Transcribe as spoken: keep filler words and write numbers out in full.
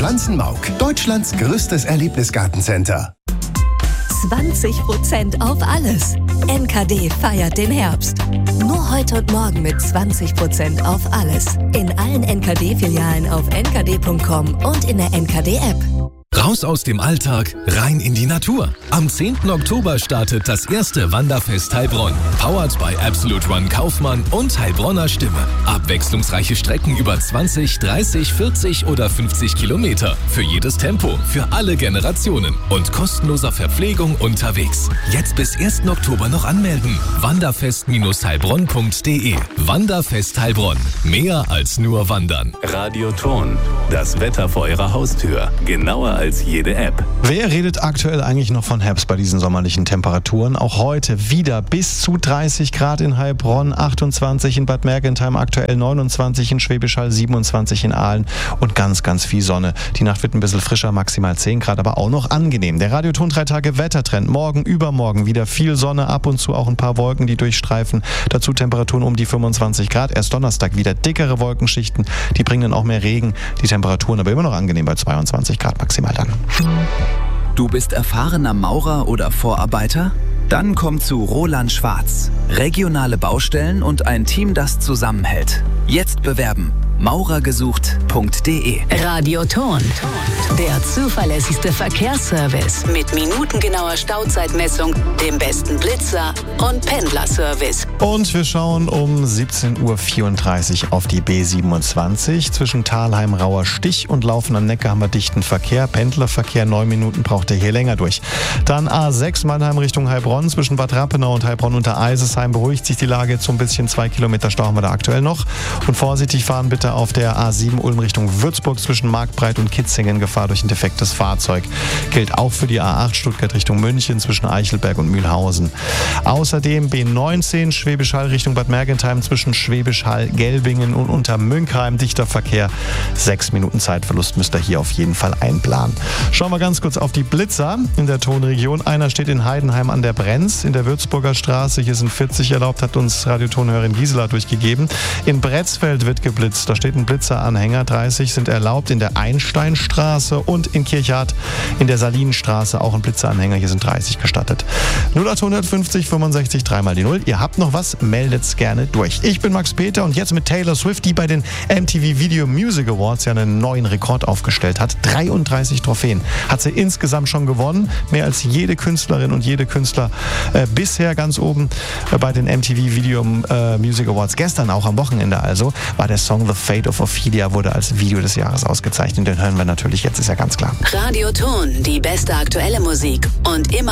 Pflanzenmauk, Deutschlands größtes Erlebnisgartencenter. zwanzig Prozent auf alles. N K D feiert den Herbst. Nur heute und morgen mit zwanzig Prozent auf alles. In allen N K D-Filialen auf n k d punkt com und in der N K D-App. Raus aus dem Alltag, rein in die Natur. Am zehnten Oktober startet das erste Wanderfest Heilbronn. Powered by Absolute Run Kaufmann und Heilbronner Stimme. Abwechslungsreiche Strecken über zwanzig, dreißig, vierzig oder fünfzig Kilometer. Für jedes Tempo, für alle Generationen. Und kostenloser Verpflegung unterwegs. Jetzt bis ersten Oktober noch anmelden. wanderfest Bindestrich heilbronn punkt de. Wanderfest Heilbronn. Mehr als nur wandern. Radioton. Das Wetter vor Ihrer Haustür. Genauer als jede App. Wer redet aktuell eigentlich noch von Herbst bei diesen sommerlichen Temperaturen? Auch heute wieder bis zu dreißig Grad in Heilbronn, achtundzwanzig in Bad Mergentheim, aktuell neunundzwanzig in Schwäbisch Hall, siebenundzwanzig in Aalen und ganz, ganz viel Sonne. Die Nacht wird ein bisschen frischer, maximal zehn Grad, aber auch noch angenehm. Der Radioton drei Tage Wettertrend. Morgen, übermorgen wieder viel Sonne, ab und zu auch ein paar Wolken, die durchstreifen. Dazu Temperaturen um die fünfundzwanzig Grad. Erst Donnerstag wieder dickere Wolkenschichten, die bringen dann auch mehr Regen. Die Temperaturen aber immer noch angenehm bei zweiundzwanzig Grad maximal dann. Du bist erfahrener Maurer oder Vorarbeiter? Dann komm zu Roland Schwarz. Regionale Baustellen und ein Team, das zusammenhält. Jetzt bewerben. maurergesucht punkt de. Radioton. Der zuverlässigste Verkehrsservice mit minutengenauer Stauzeitmessung, dem besten Blitzer und Pendlerservice. Und wir schauen um siebzehn Uhr vierunddreißig auf die B siebenundzwanzig. Zwischen Thalheim, Rauer Stich und Laufen am Neckar haben wir dichten Verkehr. Pendlerverkehr, neun Minuten braucht er hier länger durch. Dann A sechs Mannheim Richtung Heilbronn. Zwischen Bad Rappenau und Heilbronn unter Eisesheim beruhigt sich die Lage jetzt so ein bisschen. Zwei Kilometer Stau haben wir da aktuell noch. Und vorsichtig fahren bitte auf der A sieben Ulm Richtung Würzburg zwischen Marktbreit und Kitzingen. Gefahr durch ein defektes Fahrzeug. Gilt auch für die A acht Stuttgart Richtung München zwischen Eichelberg und Mühlhausen. Außerdem B neunzehn Schwäbisch Hall Richtung Bad Mergentheim zwischen Schwäbisch Hall, Gelbingen und Untermünkheim. Dichter Verkehr. Sechs Minuten Zeitverlust müsst ihr hier auf jeden Fall einplanen. Schauen wir ganz kurz auf die Blitzer in der Tonregion. Einer steht in Heidenheim an der Brenz in der Würzburger Straße. Hier sind vierzig erlaubt, hat uns Radiotonhörerin Gisela durchgegeben. In Bretzfeld wird geblitzt. Da steht ein Blitzeranhänger. dreißig sind erlaubt in der Einsteinstraße und in Kirchhardt in der Salinenstraße auch ein Blitzeranhänger. Hier sind dreißig gestattet. null acht fünfzig fünfundsechzig dreimal die null. Ihr habt noch was? Meldet's gerne durch. Ich bin Max Peter und jetzt mit Taylor Swift, die bei den M T V Video Music Awards ja einen neuen Rekord aufgestellt hat. dreiunddreißig Trophäen hat sie insgesamt schon gewonnen. Mehr als jede Künstlerin und jede Künstler äh, bisher ganz oben äh, bei den M T V Video äh, Music Awards. Gestern auch am Wochenende also war der Song The Fate of Ophelia wurde als Video des Jahres ausgezeichnet. Den hören wir natürlich jetzt, ist ja ganz klar. Radioton, die beste aktuelle Musik und immer